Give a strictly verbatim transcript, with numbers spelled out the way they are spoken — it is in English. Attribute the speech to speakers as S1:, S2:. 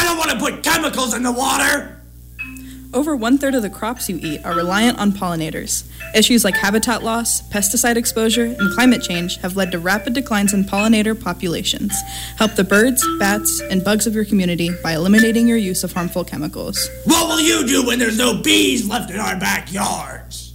S1: don't want to put chemicals in the water!
S2: Over one-third of the crops you eat are reliant on pollinators. Issues like habitat loss, pesticide exposure, and climate change have led to rapid declines in pollinator populations. Help the birds, bats, and bugs of your community by eliminating your use of harmful chemicals.
S1: What will you do when there's no bees left in our backyards?